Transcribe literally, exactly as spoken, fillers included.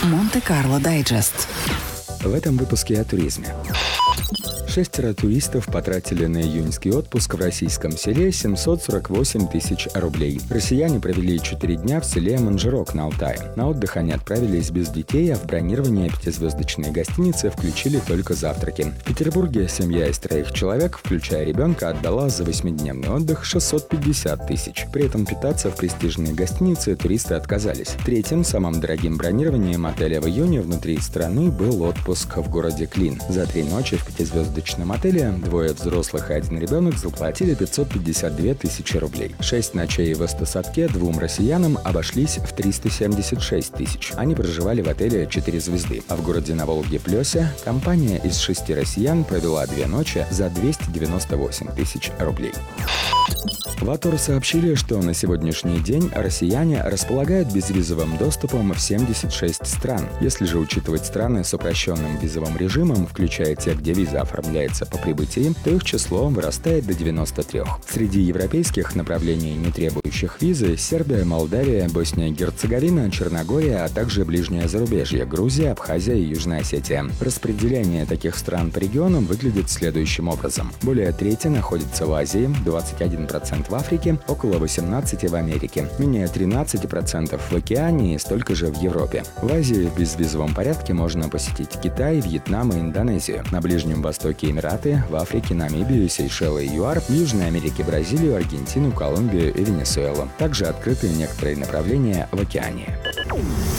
Монте-Карло Дайджест. В этом выпуске о туризме. Шестеро туристов потратили на июньский отпуск в российском селе семьсот сорок восемь тысяч рублей. Россияне провели четыре дня в селе Манжирок на Алтае. На отдых они отправились без детей, а в бронирование пятизвездочной гостиницы включили только завтраки. В Петербурге семья из троих человек, включая ребенка, отдала за восьмидневный отдых шестьсот пятьдесят тысяч. При этом питаться в престижной гостинице туристы отказались. Третьим, самым дорогим бронированием отеля в июне внутри страны был отпуск в городе Клин. За три ночи в пятизвездочном В отеле двое взрослых и один ребенок заплатили пятьсот пятьдесят две тысячи рублей. Шесть ночей в Эстосадке двум россиянам обошлись в триста семьдесят шесть тысяч. Они проживали в отеле четыре звезды. А в городе на Волге Плёсе компания из шести россиян провела две ночи за двести девяносто восемь тысяч рублей. В АТОР сообщили, что на сегодняшний день россияне располагают безвизовым доступом в семьдесят шесть стран. Если же учитывать страны с упрощенным визовым режимом, включая те, где виза оформляется по прибытии, то их число вырастает до девяноста трёх. Среди европейских направлений, не требующих визы, Сербия, Молдавия, Босния и Герцеговина, Черногория, а также ближнее зарубежье, Грузия, Абхазия и Южная Осетия. Распределение таких стран по регионам выглядит следующим образом. Более трети находится в Азии, двадцать один процент в Африке, около восемнадцати процентов в Америке, менее тринадцати процентов в Океании, столько же в Европе. В Азии в безвизовом порядке можно посетить Китай, Вьетнам и Индонезию. На Ближнем Востоке Эмираты, в Африке Намибию, Сейшелы и ЮАР, в Южной Америке Бразилию, Аргентину, Колумбию и Венесуэлу. Также открыты некоторые направления в Океании.